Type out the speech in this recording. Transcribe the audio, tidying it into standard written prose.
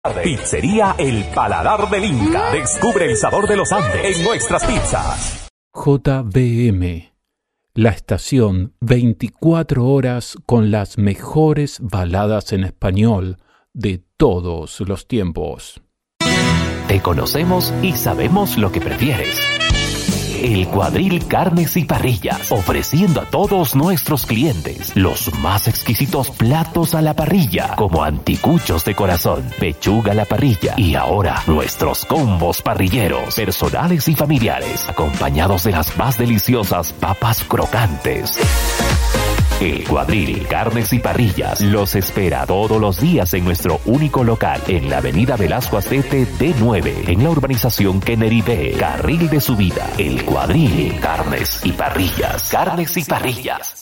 Pizzería El Paladar del Inca. Descubre el sabor de los Andes en nuestras pizzas. JBM, la estación 24 horas con las mejores baladas en español de todos los tiempos. Te conocemos y sabemos lo que prefieres. El Cuadril Carnes y Parrillas, ofreciendo a todos nuestros clientes los más exquisitos platos a la parrilla, como anticuchos de corazón, pechuga a la parrilla y ahora nuestros combos parrilleros, personales y familiares, acompañados de las más deliciosas papas crocantes. El Cuadril Carnes y Parrillas los espera todos los días en nuestro único local en la avenida Velasco Astete D9, en la urbanización Kennedy B, carril de subida. El Cuadril Carnes y Parrillas. Carnes y Parrillas.